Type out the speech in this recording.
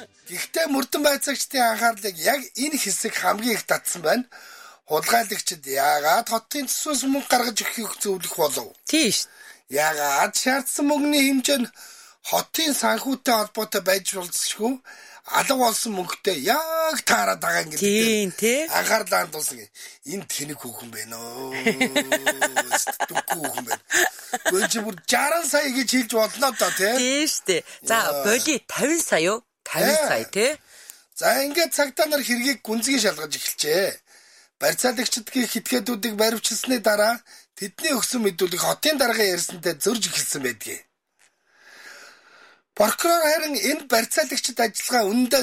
Гэхдээ мөрдөн байцаагчдын анхаарлыг яг энэ хэсэг хамгийн их татсан байна. Хулгайлагчид яагаад хотын төсвөөс мөнгө гаргаж өгөхийг зөвлөх болов? Тийш. Яагаад шаардсан мөнгөний хэмжээ нь хотын санхүүтэй холбоотой байж болзошгүй алга болсон мөнгөтэй яг таараад байгаа юм гэдэг. Тийм тий. Анхаарлаа хандуулсан. Энэ тэнэг хүүхэн байна оо. Дүүгүй хүүхэн байна. Гөлж бүр 60 сая гэж хэлж болно доо тий. Тийш тий. За боли 50 сая юу? 50 сая тий. За ингээд цагтаа нар хэргийг гүнзгий шалгаж эхэлжээ. Барьцаалагчдын хэтгээдүүдийг баривчилсны дараа тэдний өгсөн мэдүүлэг хотын дарга ярьсантай зөрж эхэлсэн байдгийг. Прокурор харин энэ барьцаалагчид ажиллагаа үнэндээ